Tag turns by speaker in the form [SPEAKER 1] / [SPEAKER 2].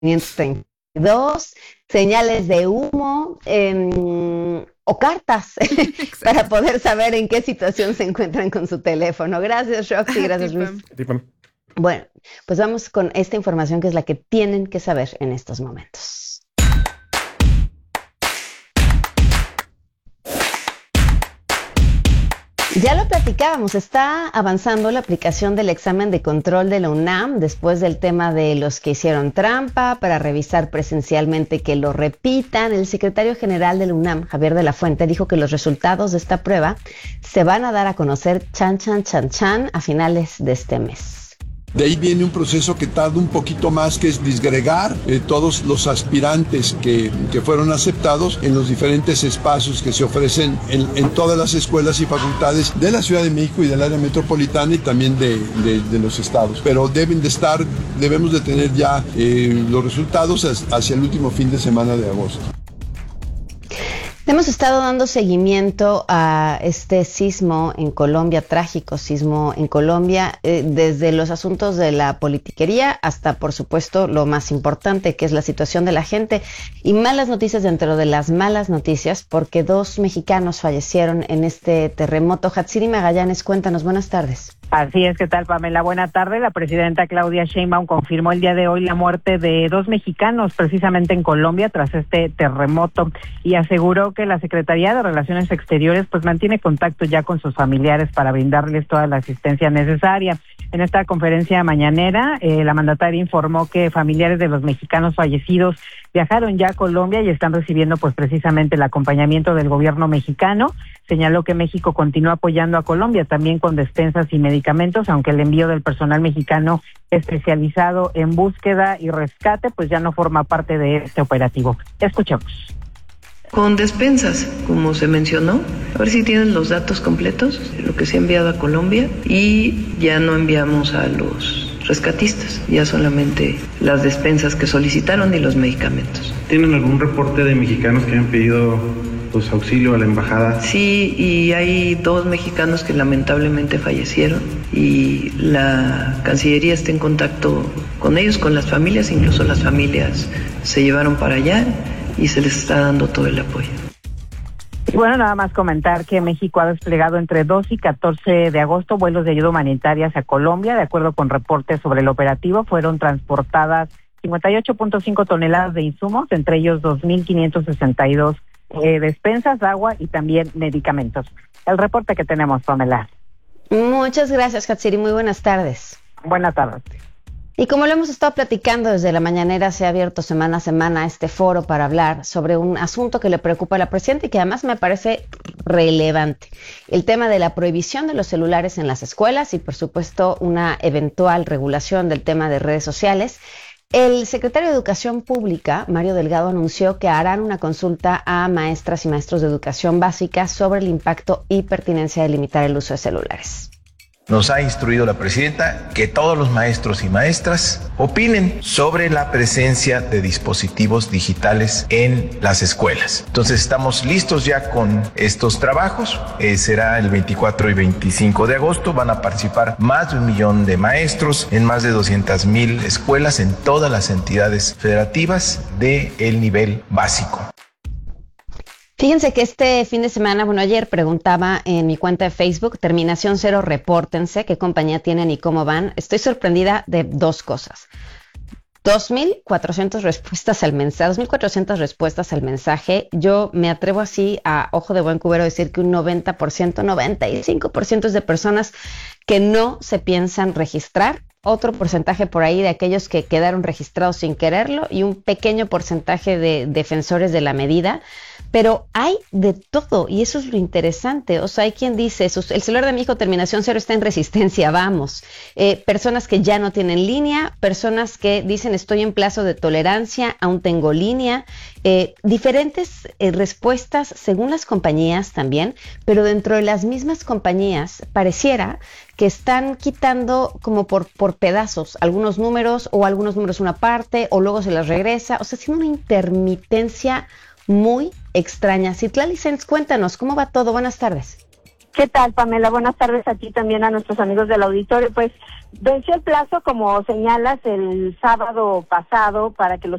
[SPEAKER 1] 532, señales de humo o cartas para poder saber en qué situación se encuentran con su teléfono. Gracias, Roxy. Gracias, Luis. Bueno, pues vamos con esta información que es la que tienen que saber en estos momentos. Ya lo platicábamos, está avanzando la aplicación del examen de control de la UNAM después del tema de los que hicieron trampa para revisar presencialmente que lo repitan. El secretario general de la UNAM, Javier de la Fuente, dijo que los resultados de esta prueba se van a dar a conocer a finales de este mes.
[SPEAKER 2] De ahí viene un proceso que tarda un poquito más, que es disgregar todos los aspirantes que fueron aceptados en los diferentes espacios que se ofrecen en todas las escuelas y facultades de la Ciudad de México y del área metropolitana y también de los estados. Pero debemos de tener ya los resultados hacia el último fin de semana de agosto.
[SPEAKER 1] Hemos estado dando seguimiento a este sismo en Colombia, trágico sismo en Colombia, desde los asuntos de la politiquería hasta, por supuesto, lo más importante, que es la situación de la gente. Y malas noticias dentro de las malas noticias, porque 2 mexicanos fallecieron en este terremoto. Hatsiri Magallanes, cuéntanos, buenas tardes.
[SPEAKER 3] Así es, ¿qué tal, Pamela? Buena tarde. La presidenta Claudia Sheinbaum confirmó el día de hoy la muerte de 2 mexicanos, precisamente en Colombia, tras este terremoto, y aseguró que la Secretaría de Relaciones Exteriores pues mantiene contacto ya con sus familiares para brindarles toda la asistencia necesaria. En esta conferencia mañanera, la mandataria informó que familiares de los mexicanos fallecidos viajaron ya a Colombia y están recibiendo pues precisamente el acompañamiento del gobierno mexicano. Señaló que México continúa apoyando a Colombia también con despensas y medicamentos, aunque el envío del personal mexicano especializado en búsqueda y rescate pues ya no forma parte de este operativo. Escuchemos.
[SPEAKER 4] Con despensas, como se mencionó, a ver si tienen los datos completos, lo que se ha enviado a Colombia, y ya no enviamos a los rescatistas, ya solamente las despensas que solicitaron y los medicamentos.
[SPEAKER 5] ¿Tienen algún reporte de mexicanos que hayan pedido pues auxilio a la embajada?
[SPEAKER 4] Sí, y hay 2 mexicanos que lamentablemente fallecieron y la Cancillería está en contacto con ellos, con las familias, incluso las familias se llevaron para allá y se les está dando todo el apoyo.
[SPEAKER 3] Bueno, nada más comentar que México ha desplegado entre 2 y 14 de agosto vuelos de ayuda humanitaria hacia Colombia. De acuerdo con reportes sobre el operativo, fueron transportadas 58.5 toneladas de insumos, entre ellos 2.562 despensas, agua y también medicamentos. El reporte que tenemos, Pamela.
[SPEAKER 1] Muchas gracias, Hatsiri. Muy buenas tardes.
[SPEAKER 3] Buenas tardes.
[SPEAKER 1] Y como lo hemos estado platicando desde la mañanera, se ha abierto semana a semana este foro para hablar sobre un asunto que le preocupa a la presidenta y que además me parece relevante. El tema de la prohibición de los celulares en las escuelas y, por supuesto, una eventual regulación del tema de redes sociales. El secretario de Educación Pública, Mario Delgado, anunció que harán una consulta a maestras y maestros de educación básica sobre el impacto y pertinencia de limitar el uso de celulares.
[SPEAKER 6] Nos ha instruido la presidenta que todos los maestros y maestras opinen sobre la presencia de dispositivos digitales en las escuelas. Entonces estamos listos ya con estos trabajos. Será el 24 y 25 de agosto. Van a participar más de 1 millón de maestros en más de 200,000 escuelas en todas las entidades federativas del nivel básico.
[SPEAKER 1] Fíjense que este fin de semana, ayer preguntaba en mi cuenta de Facebook, Terminación 0, repórtense, qué compañía tienen y cómo van. Estoy sorprendida de 2 cosas. 2,400 respuestas al mensaje, 2,400 respuestas al mensaje. Yo me atrevo así a ojo de buen cubero a decir que un 90%, 95% es de personas que no se piensan registrar. Otro porcentaje por ahí de aquellos que quedaron registrados sin quererlo y un pequeño porcentaje de defensores de la medida. Pero hay de todo y eso es lo interesante. O sea, hay quien dice, el celular de mi hijo terminación 0 está en resistencia, vamos. Personas que ya no tienen línea, personas que dicen estoy en plazo de tolerancia, aún tengo línea. Diferentes respuestas según las compañías también, pero dentro de las mismas compañías pareciera que están quitando como por pedazos algunos números o algunos números una parte o luego se las regresa. O sea, haciendo una intermitencia muy extraña. Citlali Sens, cuéntanos, ¿cómo va todo? Buenas tardes.
[SPEAKER 7] ¿Qué tal, Pamela? Buenas tardes a ti, también a nuestros amigos del auditorio. Pues venció el plazo, como señalas, el sábado pasado para que los